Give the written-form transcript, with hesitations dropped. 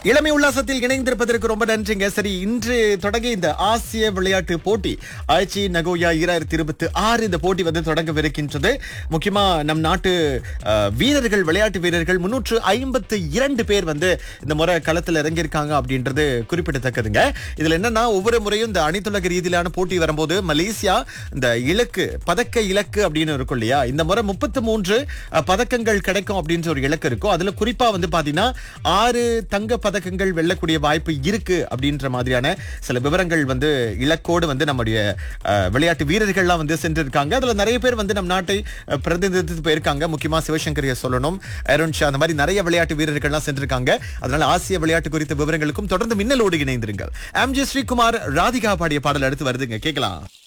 இளமை உல்லாசத்தில் இணைந்திருப்பதற்கு ரொம்ப நன்றிங்க. சரி, இன்று தொடங்கிய இந்த ஆசிய விளையாட்டு போட்டி ஆய்ச்சி நகோயா 2026 இந்த போட்டி வந்து தொடங்கவிருக்கின்றது. முக்கியமா நம் நாட்டு வீரர்கள், விளையாட்டு வீரர்கள் 352 பேர் வந்து இந்த முறை களத்தில் இறங்கியிருக்காங்க அப்படின்றது குறிப்பிடத்தக்கதுங்க. இதுல என்னன்னா, ஒவ்வொரு முறையும் இந்த அனைத்துலக ரீதியிலான போட்டி வரும்போது மலேசியா இந்த இலக்கு, பதக்க இலக்கு அப்படின்னு இருக்கும் இல்லையா, இந்த முறை 33 பதக்கங்கள் கிடைக்கும் அப்படின்ற ஒரு இலக்கு இருக்கும். அதுல குறிப்பா வந்து பாத்தீங்கன்னா 6 தங்க பதக்கங்கள் வெல்லக்கூடிய வாய்ப்பு இருக்கு அப்படின்ற மாதிரியான சில விவரங்கள் வந்து இலக்கோடு வந்து நம்முடைய விளையாட்டு வீரர்கள்லாம் வந்து சென்றிருக்காங்க. அதுல நிறைய பேர் வந்து நம் நாட்டை பிரதிநிதித்து போயிருக்காங்க. முக்கியமா சிவசங்கரிய சொல்லணும், அருண் ஷா, அந்த மாதிரி நிறைய விளையாட்டு வீரர்கள்லாம் சென்றிருக்காங்க. அதனால ஆசிய விளையாட்டு குறித்த விவரங்களுக்கும் தொடர்ந்து மின்னலோடு இணைந்திருங்கள். எம்ஜி ஸ்ரீகுமார், ராதிகா பாடிய பாடல் அடுத்து வருதுங்க, கேட்கலாம்.